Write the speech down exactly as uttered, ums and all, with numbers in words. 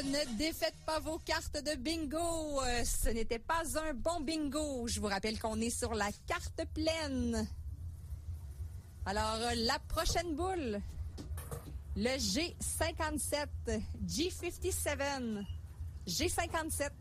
ne défaites pas vos cartes de bingo. Euh, ce n'était pas un bon bingo. Je vous rappelle qu'on est sur la carte pleine. Alors, euh, la prochaine boule, le G cinquante-sept, G cinquante-sept, G cinquante-sept.